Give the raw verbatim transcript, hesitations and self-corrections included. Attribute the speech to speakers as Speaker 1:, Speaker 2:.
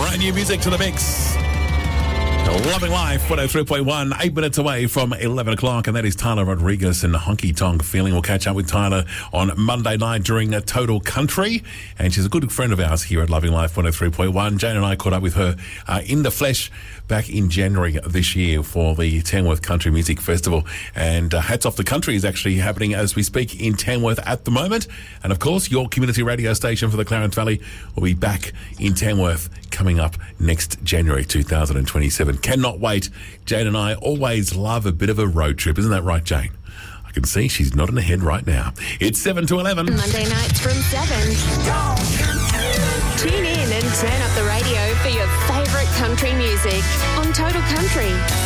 Speaker 1: Brand new music to the mix. Loving Life, one oh three point one, eight minutes away from eleven o'clock, and that is Tyler Rodriguez and Honky Tonk Feeling. We'll catch up with Tyler on Monday night during a Total Country, and she's a good friend of ours here at Loving Life one oh three point one. Jane and I caught up with her uh, in the flesh back in January this year for the Tamworth Country Music Festival, and uh, Hats Off the Country is actually happening as we speak in Tamworth at the moment, and of course your community radio station for the Clarence Valley will be back in Tamworth coming up next January two thousand twenty-seven. Cannot wait. Jane and I always love a bit of a road trip. Isn't that right, Jane? I can see she's nodding her head right now. It's seven to eleven.
Speaker 2: Monday nights from seven. Tune in and turn up the radio for your favourite country music on Total Country.